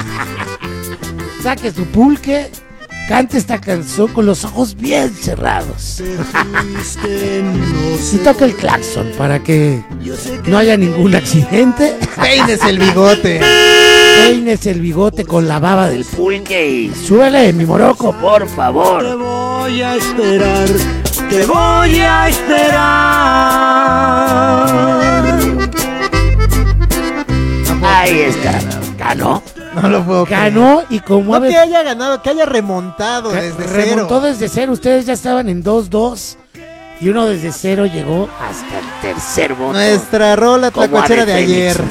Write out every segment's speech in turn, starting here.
Saque su pulque, cante esta canción con los ojos bien cerrados. Y toque el claxon para que no haya ningún accidente. Peines el bigote. Peines el bigote con la baba del pulque y súbele, mi moroco, por favor. Te voy a esperar, te voy a esperar. Ahí está. Ganó. No lo puedo creer. Ganó y como No que haya ganado, que haya remontado desde cero. remontó desde cero. Ustedes ya estaban en 2-2 y uno desde cero llegó hasta el tercer voto. Nuestra rola tlacuachera de ayer.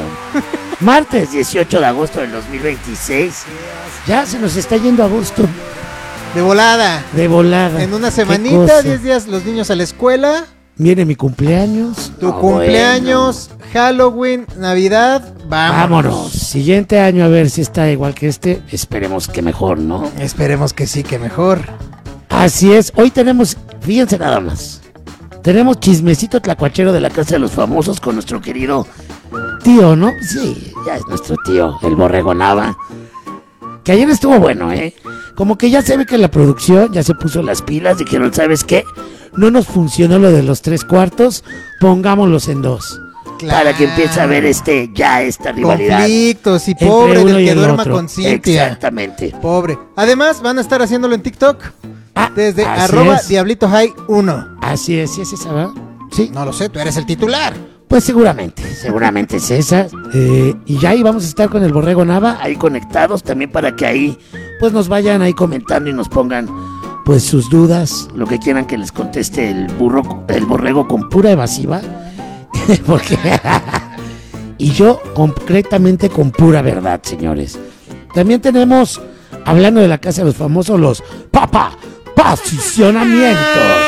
Martes 18 de agosto del 2026. Ya se nos está yendo agosto. De volada. De volada. En una ¿Qué semanita, cosa? 10 días los niños a la escuela. Viene mi cumpleaños. Tu cumpleaños, Halloween, Navidad. Vámonos. Siguiente año a ver si está igual que este. Esperemos que mejor, ¿no? Esperemos que sí, que mejor. Así es. Hoy tenemos, fíjense nada más. Tenemos chismecito tlacuachero de la Casa de los Famosos con nuestro querido tío, ¿no? Sí, ya es nuestro tío, el Borrego Nava. Que ayer estuvo bueno, ¿eh? Como que ya se ve que la producción ya se puso las pilas. Dijeron, ¿sabes qué? No nos funcionó lo de los 3/4, pongámoslos en 2. Claro. Para que empiece a ver esta rivalidad. Conflictos y pobre del que duerma otro. con Cintia. Exactamente. Pobre. Además, van a estar haciéndolo en TikTok. Desde @Diablito High 1. Así es, ¿sí es esa, verdad? Sí. No lo sé, tú eres el titular. Pues seguramente es esa. Y ya ahí vamos a estar con el Borrego Nava, ahí conectados también para que ahí pues nos vayan ahí comentando y nos pongan pues sus dudas, lo que quieran que les conteste el Borrego con pura evasiva. Porque y yo concretamente con pura verdad, señores. También tenemos, hablando de la Casa de los Famosos, los posicionamientos.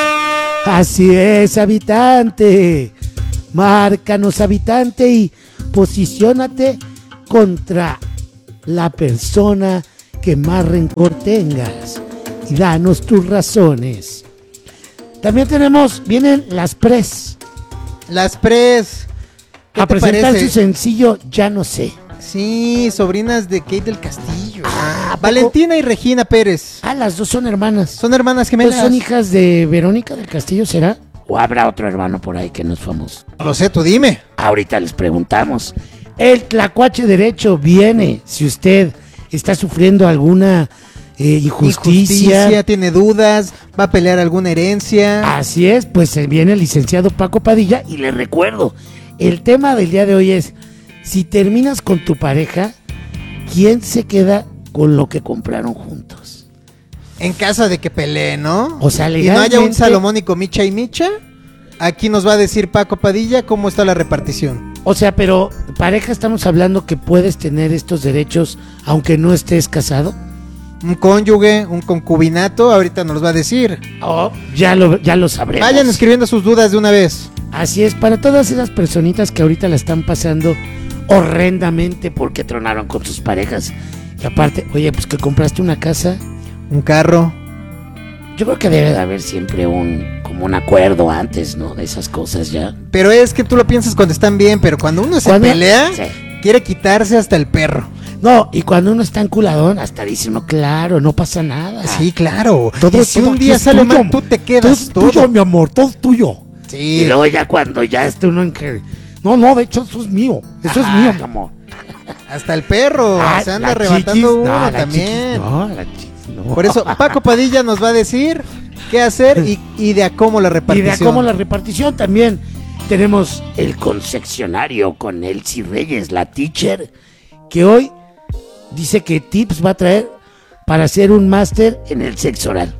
Así es, habitante. Márcanos, habitante, y posiciónate contra la persona que más rencor tengas y danos tus razones. También vienen las Pres. Las Pres. A presentar su sencillo Ya No Sé. Sí, sobrinas de Kate del Castillo. Valentina y Regina Pérez. Las dos son hermanas. Son hermanas gemelas. ¿Son hijas de Verónica del Castillo, será? ¿O habrá otro hermano por ahí que no es famoso? No lo sé, tú dime. Ahorita les preguntamos. El Tlacuache Derecho viene. Si usted está sufriendo alguna injusticia, tiene dudas, va a pelear alguna herencia. Así es, pues viene el licenciado Paco Padilla. Y le recuerdo, el tema del día de hoy es: si terminas con tu pareja, ¿quién se queda con lo que compraron juntos? En caso de que pelee, ¿no? O sea, legalmente, y no haya un salomónico Micha y Micha, aquí nos va a decir Paco Padilla cómo está la repartición. O sea, pero pareja, estamos hablando que puedes tener estos derechos aunque no estés casado. Un cónyuge, un concubinato, ahorita nos va a decir. Ya lo sabremos. Vayan escribiendo sus dudas de una vez. Así es, para todas esas personitas que ahorita la están pasando horrendamente porque tronaron con sus parejas. Y aparte, oye, pues que compraste una casa, un carro. Yo creo que debe de haber siempre como un acuerdo antes, ¿no? De esas cosas ya. Pero es que tú lo piensas cuando están bien, pero cuando uno se pelea, sí, quiere quitarse hasta el perro. No, y cuando uno está enculadón, hasta dice uno, claro, no pasa nada. Sí, claro. Todo, y si un día sale mal, tú te quedas todo. Tuyo, mi amor, todo tuyo. Sí. Y luego ya cuando ya esté uno en que... No, de hecho, eso es mío. Eso es mío, mi amor. Hasta el perro se anda arrebatando uno también. No. Por eso Paco Padilla nos va a decir qué hacer y de a cómo la repartición. También tenemos el concepcionario con Elsie Reyes, la teacher, que hoy dice que tips va a traer para hacer un máster en el sexo oral.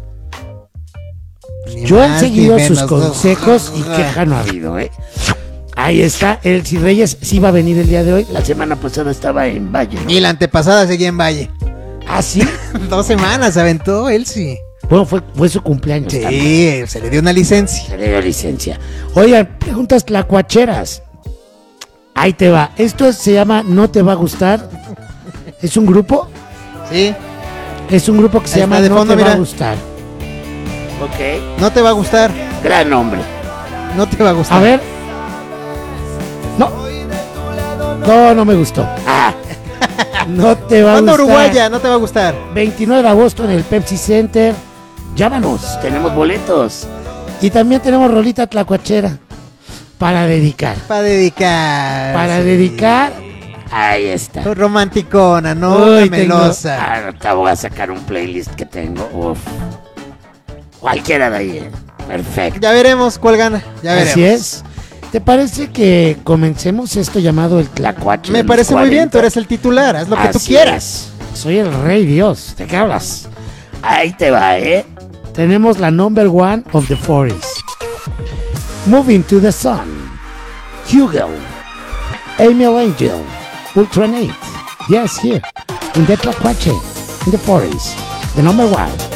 Yo he seguido sus consejos y queja no ha habido, ¿eh? Ahí está, Elsie Reyes sí va a venir el día de hoy. La semana pasada estaba en Valle, ¿no? Y la antepasada seguía en Valle. ¿Ah, sí? 2 semanas se aventó Elsie. Bueno, fue su cumpleaños. Sí, también. Se le dio una licencia. Oigan, preguntas tlacuacheras. Ahí te va. Esto se llama No Te Va a Gustar. ¿Es un grupo? Sí. Es un grupo que se llama No Te Va a Gustar. Ok. No te va a gustar. Gran nombre. No te va a gustar. A ver. No me gustó. No te va a Banda gustar. uruguaya, no te va a gustar. 29 de agosto en el Pepsi Center. Llámanos, tenemos boletos. Y también tenemos rolita tlacuachera para dedicar. Para dedicar. Para sí. dedicar. Ahí está. Romanticona, ¿no? Uy, melosa. te voy a sacar un playlist que tengo. Uf. Cualquiera de ahí. Perfecto. Ya veremos cuál gana. Ya veremos. Así es. ¿Te parece que comencemos esto llamado el tlacuache? Me parece muy bien, tú eres el titular, haz lo que tú quieras. Soy el rey Dios, ¿de qué hablas? Ahí te va, Tenemos la number one of the forest. Moving to the Sun. Hugo. Emil Angel. Ultranate. Yes, here. In the tlacuache. In the forest. The number one.